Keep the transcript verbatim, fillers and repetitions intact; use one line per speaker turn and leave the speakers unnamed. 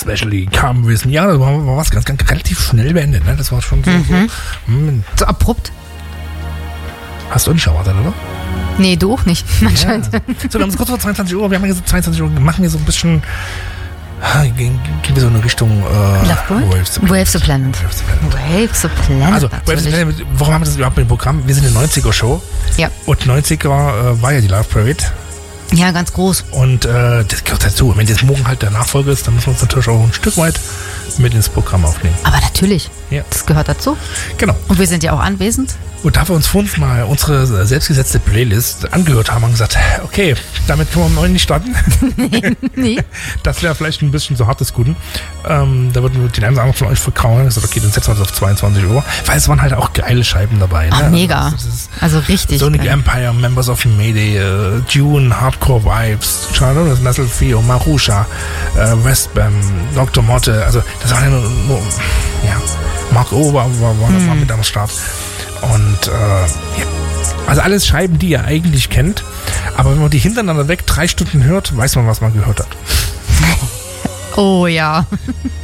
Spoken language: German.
especially come with me. Ja, das war, war was ganz, ganz relativ schnell beendet, ne? Das war schon so,
Mhm.
so, hm.
So abrupt.
Hast du nicht erwartet, oder?
Nee, du auch nicht, anscheinend.
Ja. So, wir haben es kurz vor zweiundzwanzig Uhr, wir haben jetzt zweiundzwanzig Uhr, machen wir so ein bisschen, ah, gehen, gehen wir so in eine Richtung, äh,
Love Boat?
Waves the Planet.
Waves the Planet.
Waves the Planet.
Waves the Planet.
Also, Waves the
natürlich.
Planet, warum haben wir das überhaupt im Programm? Wir sind eine neunziger-Show.
Ja.
Und neunziger äh, war ja die Love Parade.
Ja, ganz groß.
Und äh, das gehört dazu. Wenn jetzt morgen halt der Nachfolger ist, dann müssen wir uns natürlich auch ein Stück weit mit ins Programm aufnehmen.
Aber natürlich,
Ja.
das gehört dazu.
Genau.
Und wir sind ja auch anwesend.
Und da wir uns vor uns mal unsere selbstgesetzte Playlist angehört haben, haben wir gesagt, okay, damit können wir am neuen nicht starten.
Nee.
Das wäre vielleicht ein bisschen so hartes Guten. Ähm, da würden wir den einen oder anderen von euch verkrauen. Ich gesagt, okay, dann setzen wir das auf zweiundzwanzig Uhr. Weil es waren halt auch geile Scheiben dabei.
Ah,
ne?
mega.
Also, das ist
Also richtig.
Sonic
geil.
Empire, Members of Mayday, äh, Dune, Hardcore Vibes, Charlotte, Nestle Fio, Marusha, äh, Westbam, Doktor Motte. Also das waren ja nur, nur ja, Mark O war, war, war,
Hm.
war mit am Start. Und äh, ja. Also alles Scheiben, die ihr eigentlich kennt. Aber wenn man die hintereinander weg drei Stunden hört, weiß man, was man gehört hat.
Oh ja.